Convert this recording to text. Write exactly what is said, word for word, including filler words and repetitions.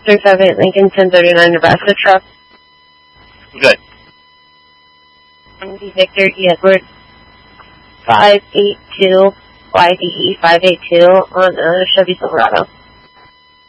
Victor seven, Lincoln ten thirty-nine, Nebraska truck. Good. Victor E. Edward five eight two, Y D E five eight two on uh, Chevy Silverado.